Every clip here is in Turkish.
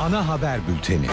Ana haber bülteni.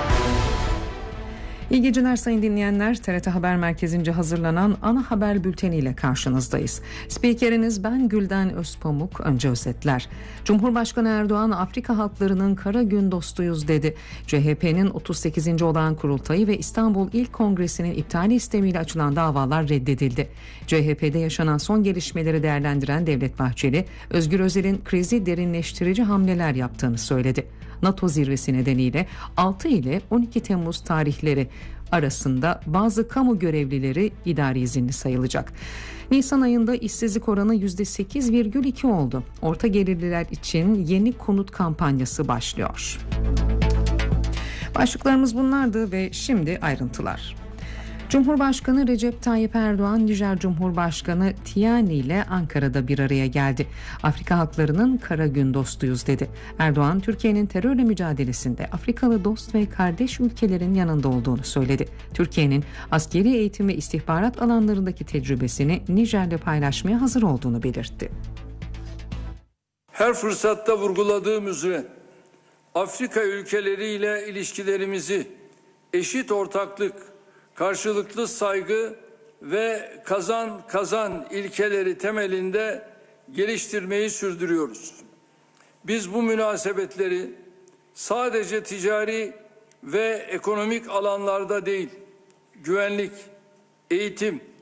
İyi geceler sayın dinleyenler. TRT Haber Merkezi'nce hazırlanan ana haber bülteniyle karşınızdayız. Spikeriniz ben Gülden Özpamuk. Önce özetler. Cumhurbaşkanı Erdoğan Afrika halklarının kara gün dostuyuz dedi. CHP'nin 38. olağan kurultayı ve İstanbul İl Kongresi'nin iptali istemiyle açılan davalar reddedildi. CHP'de yaşanan son gelişmeleri değerlendiren Devlet Bahçeli, Özgür Özel'in krizi derinleştirici hamleler yaptığını söyledi. NATO zirvesi nedeniyle 6 ile 12 Temmuz tarihleri arasında bazı kamu görevlileri idari izinli sayılacak. Nisan ayında işsizlik oranı %8,2 oldu. Orta gelirliler için yeni konut kampanyası başlıyor. Başlıklarımız bunlardı ve şimdi ayrıntılar. Cumhurbaşkanı Recep Tayyip Erdoğan, Nijer Cumhurbaşkanı Tiani ile Ankara'da bir araya geldi. Afrika halklarının kara gün dostuyuz dedi. Erdoğan, Türkiye'nin terörle mücadelesinde Afrikalı dost ve kardeş ülkelerin yanında olduğunu söyledi. Türkiye'nin askeri eğitim ve istihbarat alanlarındaki tecrübesini Nijer'le paylaşmaya hazır olduğunu belirtti. Her fırsatta vurguladığım üzere Afrika ülkeleriyle ilişkilerimizi eşit ortaklık, karşılıklı saygı ve kazan kazan ilkeleri temelinde geliştirmeyi sürdürüyoruz. Biz bu münasebetleri sadece ticari ve ekonomik alanlarda değil, güvenlik, eğitim,